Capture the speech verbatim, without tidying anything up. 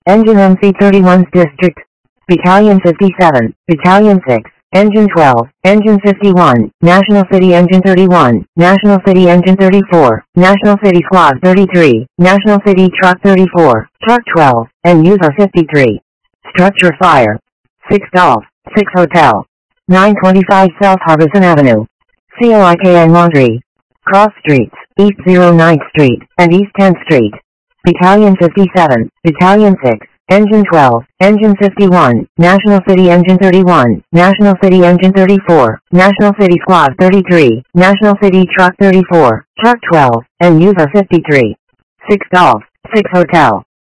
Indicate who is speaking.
Speaker 1: Engine M C thirty-one's District. Battalion fifty-seven, Battalion six, Engine twelve, Engine fifty-one, National City Engine thirty-one, National City Engine thirty-four, National City Squad thirty-three, National City Truck thirty-four, Truck twelve, and User fifty-three. Structure Fire. six Golf, six Hotel. nine twenty-five South Harbison Avenue. C O I K N Laundry. Cross Streets, East oh ninth Street, and East tenth Street. Battalion fifty-seven, Battalion six, Engine twelve, Engine fifty-one, National City Engine thirty-one, National City Engine thirty-four, National City Squad thirty-three, National City Truck thirty-four, Truck twelve, and User fifty-three. six Golf, six Hotel.